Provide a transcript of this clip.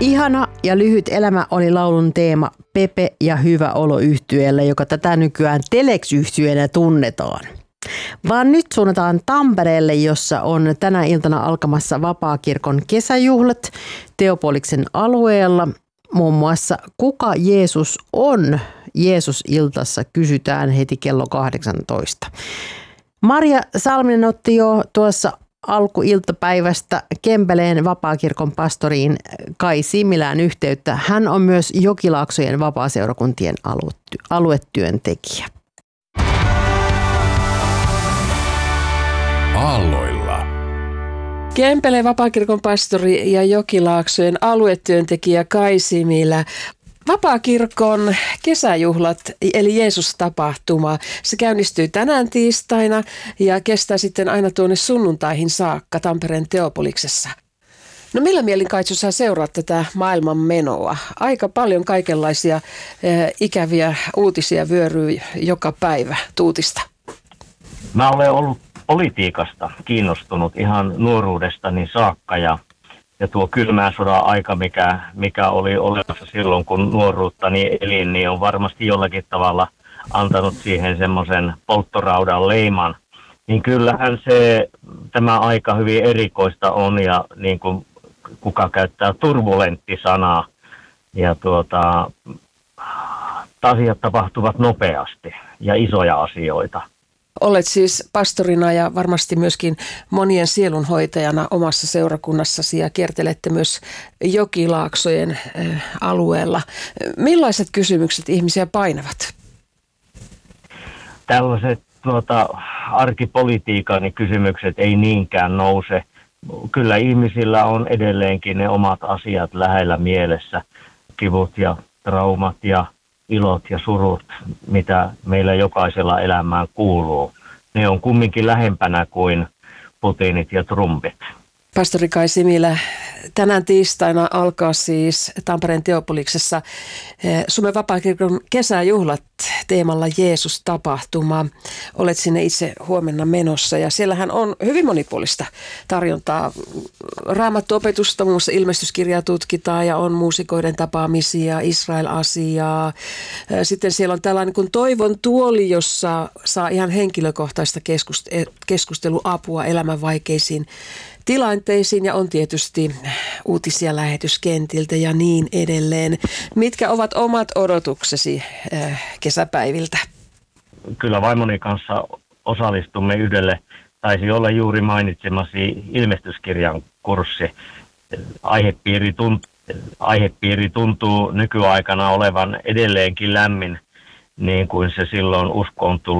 Ihana ja lyhyt elämä oli laulun teema Pepe ja Hyvä olo -yhtyeellä, joka tätä nykyään Telex-yhtyeenä tunnetaan. Vaan nyt suunnataan Tampereelle, jossa on tänä iltana alkamassa Vapaakirkon kesäjuhlat Teopoliksen alueella. Muun muassa Kuka Jeesus on? Jeesus-iltassa kysytään heti kello 18. Maria Salminen otti jo tuossa alkuiltapäivästä Kempeleen Vapaakirkon pastoriin Kai Similään yhteyttä. Hän on myös Jokilaaksojen vapaaseurakuntien aluetyöntekijä. Aalloilla. Kempeleen Vapaakirkon pastori ja Jokilaaksojen aluetyöntekijä Kai Similä. Vapaakirkon kesäjuhlat eli Jeesus-tapahtuma, se käynnistyy tänään tiistaina ja kestää sitten aina tuonne sunnuntaihin saakka Tampereen Teopoliksessa. No millä mielin, Kaitsu, sä seuraat tätä maailman menoa? Aika paljon kaikenlaisia ikäviä uutisia vyöryy joka päivä tuutista. Mä olen ollut politiikasta kiinnostunut ihan nuoruudestani saakka ja tuo kylmän sodan aika, mikä oli olemassa silloin, kun nuoruuttani elin, niin on varmasti jollakin tavalla antanut siihen semmoisen polttoraudan leiman. Niin kyllähän tämä aika hyvin erikoista on ja niin kuin kuka käyttää turbulentti-sanaa ja asiat tapahtuvat nopeasti ja isoja asioita. Olet siis pastorina ja varmasti myöskin monien sielunhoitajana omassa seurakunnassasi ja kiertelette myös Jokilaaksojen alueella. Millaiset kysymykset ihmisiä painavat? Tällaiset arkipolitiikan kysymykset ei niinkään nouse. Kyllä ihmisillä on edelleenkin ne omat asiat lähellä mielessä. Kivut ja traumat ja ilot ja surut, mitä meillä jokaisella elämään kuuluu. Ne on kumminkin lähempänä kuin Putinit ja Trumpit. Pastori Kai Similä, tänään tiistaina alkaa siis Tampereen Teopoliksessa Suomen Vapaakirkon kesäjuhlat teemalla Jeesus-tapahtuma. Olet sinne itse huomenna menossa ja siellähän on hyvin monipuolista tarjontaa. Raamattuopetusta, muun muassa ilmestyskirjaa tutkitaan ja on muusikoiden tapaamisia, Israel-asiaa. Sitten siellä on tällainen kuin toivon tuoli, jossa saa ihan henkilökohtaista keskusteluapua elämän vaikeisiin tilanteisiin ja on tietysti uutisia lähetyskentiltä ja niin edelleen. Mitkä ovat omat odotuksesi kesäpäiviltä? Kyllä vaimoni kanssa osallistumme yhdelle, taisi olla juuri mainitsemasi ilmestyskirjan kurssi. Aihepiiri tuntuu nykyaikana olevan edelleenkin lämmin, niin kuin se silloin uskoon tullut